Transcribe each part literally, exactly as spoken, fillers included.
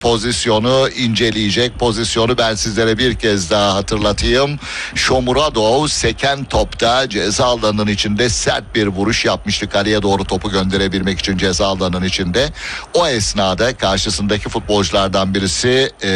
pozisyonu inceleyecek. Pozisyonu ben sizlere bir kez daha hatırlatayım. Shomurodov seken topta ceza alanının içinde sert bir vuruş yapmıştı. Kaleye doğru topu gönderebilmek için ceza alanının içinde. O esnada karşısındaki futbolculardan birisi ee,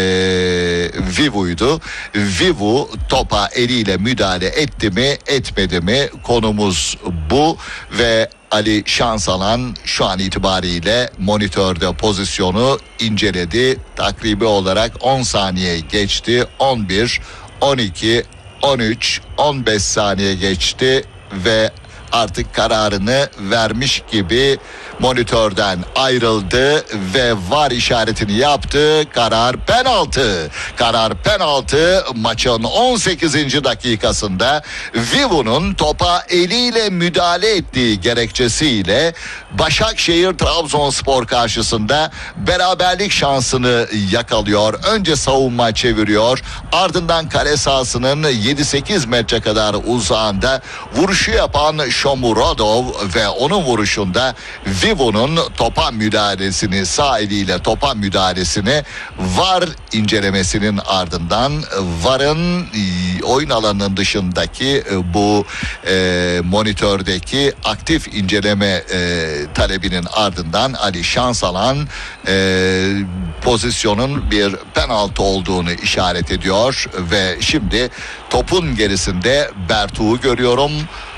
Vivu'ydu. Vivu topa eliyle müdahale etti mi etmedi mi, konumuz bu ve Ali Şansalan şu an itibariyle monitörde pozisyonu inceledi. Takribi olarak on saniye geçti. on bir, on iki, on üç, on beş saniye geçti ve artık kararını vermiş gibi monitörden ayrıldı ve var işaretini yaptı. Karar penaltı. Karar penaltı. Maçın on sekizinci dakikasında Vivu'nun topa eliyle müdahale ettiği gerekçesiyle Başakşehir Trabzonspor karşısında beraberlik şansını yakalıyor. Önce savunma çeviriyor. Ardından kale sahasının yedi sekiz metre kadar uzağında vuruşu yapan Shomurodov ve onun vuruşunda Vivu'nun topa müdahalesini, sağ eliyle topa müdahalesini var incelemesinin ardından varın oyun alanının dışındaki bu e, monitördeki aktif inceleme e, talebinin ardından Ali Şansalan e, pozisyonun bir penaltı olduğunu işaret ediyor ve şimdi topun gerisinde Bertu'yu görüyorum.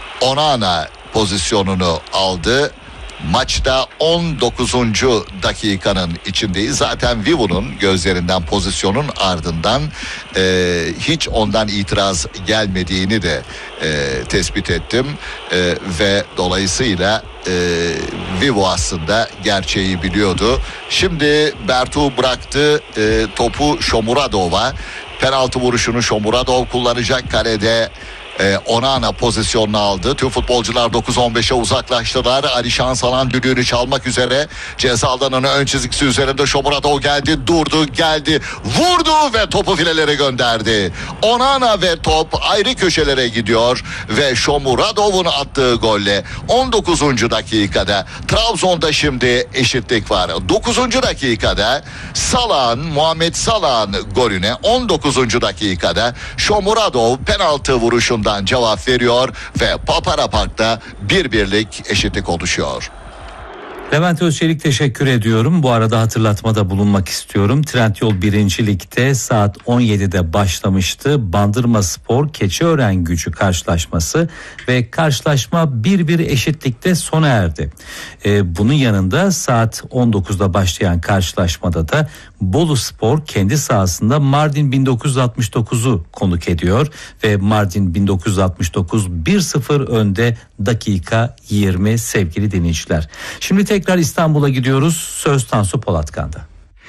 Onana pozisyonunu aldı. Maçta on dokuzuncu dakikanın içindeyiz. Zaten Vivu'nun gözlerinden pozisyonun ardından e, hiç ondan itiraz gelmediğini de e, tespit ettim. E, ve dolayısıyla e, Vivu aslında gerçeği biliyordu. Şimdi Bertu bıraktı e, topu Shomurodov'a. Penaltı vuruşunu Shomurodov kullanacak kalede. Ee, Onana pozisyonunu aldı. Tüm futbolcular dokuz on beşe uzaklaştılar. Ali Şansalan düdüğünü çalmak üzere. Ceza alanının ön çizgisi üzerinde Shomurodov geldi, durdu, geldi, vurdu ve topu filelere gönderdi. Onana ve top ayrı köşelere gidiyor ve Shomurodov'un attığı golle on dokuzuncu dakikada Trabzon'da şimdi eşitlik var. dokuzuncu dakikada Salah'ın, Muhammed Salah'ın golüne on dokuzuncu dakikada Shomurodov penaltı vuruşunda cevap veriyor ve Papara Park'ta bir birlik eşitlik oluşuyor. Levent Özçelik teşekkür ediyorum. Bu arada hatırlatmada bulunmak istiyorum. Trendyol birinci Lig'de saat on yedide başlamıştı. Bandırmaspor Keçiören-Gücü karşılaşması ve karşılaşma bir bir eşitlikte sona erdi. Ee, bunun yanında saat on dokuzda başlayan karşılaşmada da Boluspor kendi sahasında Mardin bin dokuz yüz altmış dokuzu konuk ediyor ve Mardin bin dokuz yüz altmış dokuz bir sıfır önde dakika yirmi sevgili dinleyiciler. Şimdi tekrar İstanbul'a gidiyoruz. Söz Tansu Polatkan'da.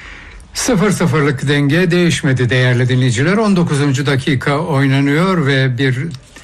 sıfır sıfırlık denge değişmedi değerli dinleyiciler. on dokuzuncu dakika oynanıyor ve bir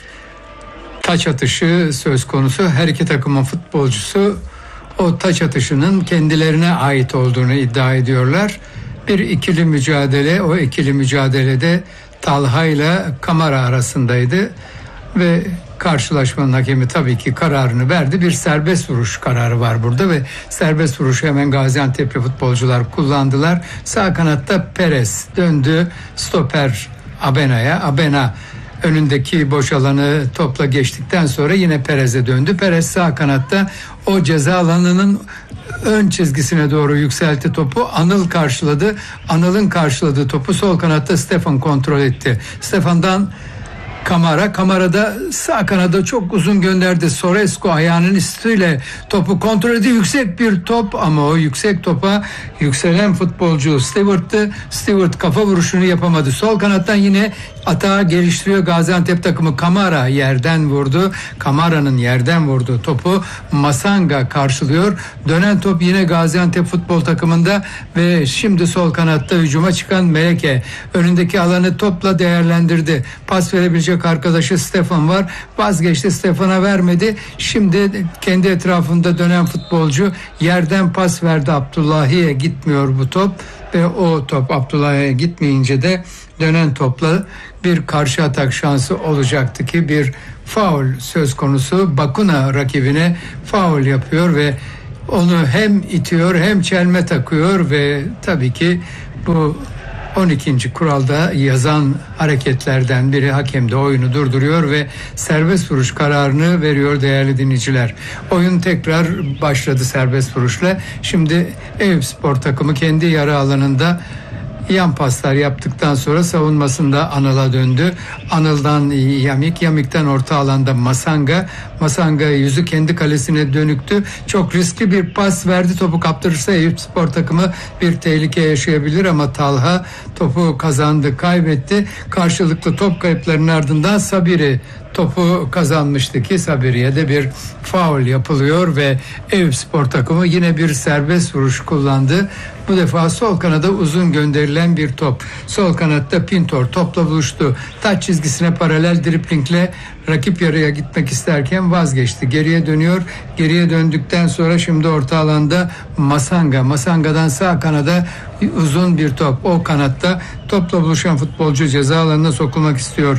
taç atışı söz konusu. Her iki takımın futbolcusu o taç atışının kendilerine ait olduğunu iddia ediyorlar. Bir ikili mücadele, o ikili mücadelede Talha ile Kamara arasındaydı ve karşılaşmanın hakemi tabii ki kararını verdi. Bir serbest vuruş kararı var burada ve serbest vuruşu hemen Gaziantep'li futbolcular kullandılar. Sağ kanatta Perez döndü stoper Abena'ya. Abena önündeki boş alanı topla geçtikten sonra yine Perez'e döndü. Perez sağ kanatta o ceza alanının ön çizgisine doğru yükseltti topu. Anıl karşıladı. Anıl'ın karşıladığı topu sol kanatta Stefan kontrol etti. Stefan'dan Kamara. Kamara'da sağ kanada çok uzun gönderdi. Sorescu ayağının üstüyle topu kontrol etti. Yüksek bir top ama o yüksek topa yükselen futbolcu Stewart'tı. Stewart kafa vuruşunu yapamadı. Sol kanattan yine atağı geliştiriyor Gaziantep takımı. Kamara yerden vurdu. Kamara'nın yerden vurduğu topu Masanga karşılıyor. Dönen top yine Gaziantep futbol takımında ve şimdi sol kanatta hücuma çıkan Meleke önündeki alanı topla değerlendirdi. Pas verebilecek arkadaşı Stefan var. Vazgeçti, Stefan'a vermedi. Şimdi kendi etrafında dönen futbolcu yerden pas verdi. Abdullahi'ye gitmiyor bu top ve o top Abdullahi'ye gitmeyince de dönen topla bir karşı atak şansı olacaktı ki bir faul söz konusu. Bakuna rakibine faul yapıyor ve onu hem itiyor hem çelme takıyor ve tabii ki Bu on ikinci kuralda yazan hareketlerden biri, hakem de oyunu durduruyor ve serbest vuruş kararını veriyor değerli dinleyiciler. Oyun tekrar başladı serbest vuruşla. Şimdi Eyüpspor takımı kendi yarı alanında yan paslar yaptıktan sonra savunmasında Anıl'a döndü. Anıl'dan Yamik, Yamik'ten orta alanda Masanga. Masanga yüzü kendi kalesine dönüktü. Çok riskli bir pas verdi. Topu kaptırırsa Eyüpspor takımı bir tehlike yaşayabilir ama Talha topu kazandı, kaybetti. Karşılıklı top kayıplarının ardından Sabiri topu kazanmıştı ki Sabiri'ye de bir faul yapılıyor ve Eyüpspor takımı yine bir serbest vuruş kullandı. Bu defa sol kanada uzun gönderilen bir top. Sol kanatta Pintor topla buluştu. Taç çizgisine paralel driplingle rakip yarıya gitmek isterken vazgeçti. Geriye dönüyor. Geriye döndükten sonra şimdi orta alanda Masanga. Masanga'dan sağ kanada uzun bir top. O kanatta topla buluşan futbolcu ceza alanına sokulmak istiyor.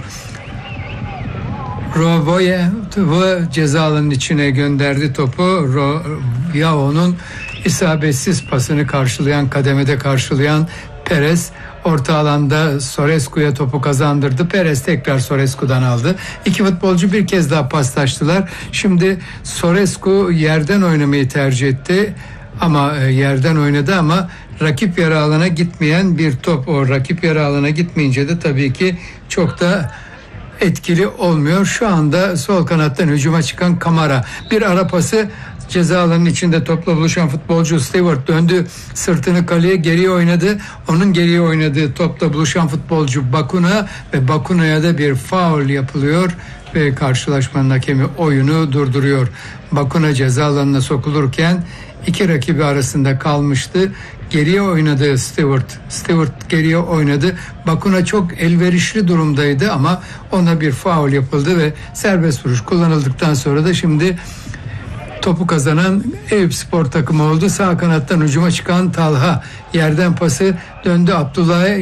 Rovoye ceza alanının içine gönderdi topu. Yao'nun isabetsiz pasını karşılayan, kademede karşılayan Perez orta alanda Sorescu'ya topu kazandırdı. Perez tekrar Sorescu'dan aldı. İki futbolcu bir kez daha paslaştılar. Şimdi Sorescu yerden oynamayı tercih etti. Ama yerden oynadı ama rakip yarı alana gitmeyen bir top. O rakip yarı alana gitmeyince de tabii ki çok da etkili olmuyor. Şu anda sol kanattan hücuma çıkan Kamara. Bir ara pası, ceza alanının içinde topla buluşan futbolcu Stewart döndü. Sırtını kaleye geriye oynadı. Onun geriye oynadığı topla buluşan futbolcu Bakuna ve Bakuna'ya da bir faul yapılıyor ve karşılaşmanın hakemi oyunu durduruyor. Bakuna ceza alanına sokulurken iki rakibi arasında kalmıştı. Geriye oynadı Stewart. Stewart geriye oynadı. Bakuna çok elverişli durumdaydı ama ona bir faul yapıldı ve serbest vuruş kullanıldıktan sonra da şimdi topu kazanan Eyüpspor takımı oldu. Sağ kanattan hücuma çıkan Talha. Yerden pası döndü Abdullah'a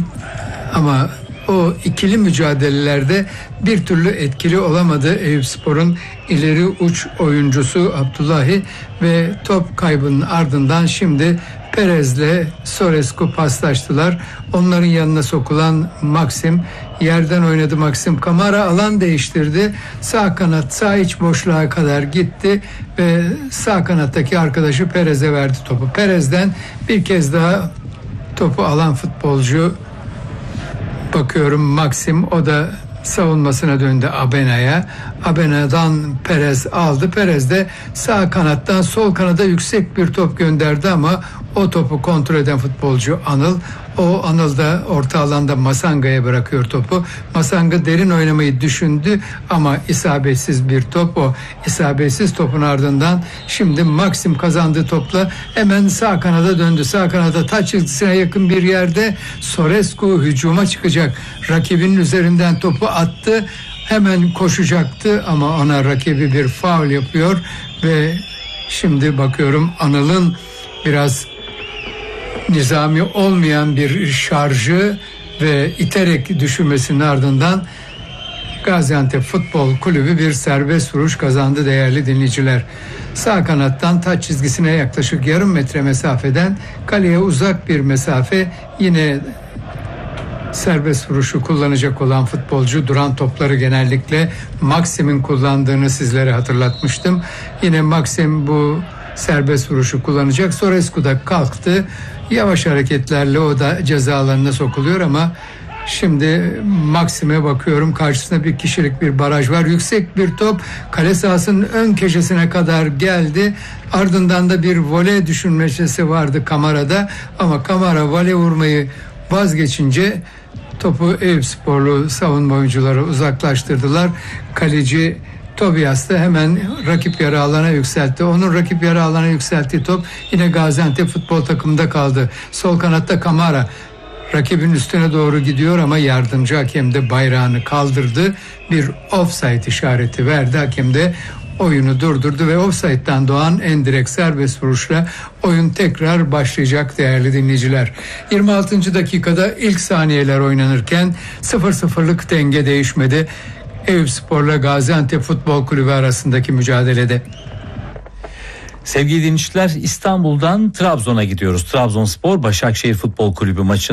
ama o ikili mücadelelerde bir türlü etkili olamadı Eyüpspor'un ileri uç oyuncusu Abdullahi ve top kaybının ardından şimdi Perez'le Sorescu paslaştılar. Onların yanına sokulan Maxim yerden oynadı. Maxim Kamara alan değiştirdi. Sağ kanat sağ iç boşluğa kadar gitti ve sağ kanattaki arkadaşı Perez'e verdi topu. Perez'den bir kez daha topu alan futbolcu bakıyorum Maxim, o da savunmasına döndü Abena'ya. Abena'dan Perez aldı. Perez de sağ kanattan sol kanada yüksek bir top gönderdi ama o topu kontrol eden futbolcu Anıl. O Anıl da orta alanda Masanga'ya bırakıyor topu. Masanga derin oynamayı düşündü ama isabetsiz bir top. O isabetsiz topun ardından şimdi Maxim kazandığı topla hemen sağ kanada döndü. Sağ kanada taç çizgisine yakın bir yerde Sorescu hücuma çıkacak. Rakibinin üzerinden topu attı. Hemen koşacaktı ama ona rakibi bir faul yapıyor ve şimdi bakıyorum Anıl'ın biraz nizami olmayan bir şarjı ve iterek düşürmesinin ardından Gaziantep Futbol Kulübü bir serbest vuruş kazandı değerli dinleyiciler. Sağ kanattan taç çizgisine yaklaşık yarım metre mesafeden kaleye uzak bir mesafe, yine serbest vuruşu kullanacak olan futbolcu duran topları genellikle Maxim'in kullandığını sizlere hatırlatmıştım. Yine Maxim bu serbest vuruşu kullanacak. Sorescu da kalktı. Yavaş hareketlerle o da ceza alanına sokuluyor ama şimdi Maxim'e bakıyorum. Karşısında bir kişilik bir baraj var. Yüksek bir top kale sahasının ön köşesine kadar geldi. Ardından da bir voley düşünmesi vardı Kamara'da ama Kamara voley vurmayı vazgeçince topu Eyüpsporlu savunma oyuncuları uzaklaştırdılar. Kaleci Tobias da hemen rakip yarı alana yükseltti. Onun rakip yarı alana yükselttiği top yine Gaziantep futbol takımında kaldı. Sol kanatta Kamara rakibin üstüne doğru gidiyor ama yardımcı hakem de bayrağını kaldırdı. Bir offside işareti verdi. Hakem de oyunu durdurdu ve offside'den doğan en direkt serbest vuruşla oyun tekrar başlayacak değerli dinleyiciler. yirmi altıncı dakikada ilk saniyeler oynanırken sıfır sıfırlık denge değişmedi Eyüpspor'la Gaziantep Futbol Kulübü arasındaki mücadelede. Sevgili dinleyiciler, İstanbul'dan Trabzon'a gidiyoruz. Trabzonspor Başakşehir Futbol Kulübü maçı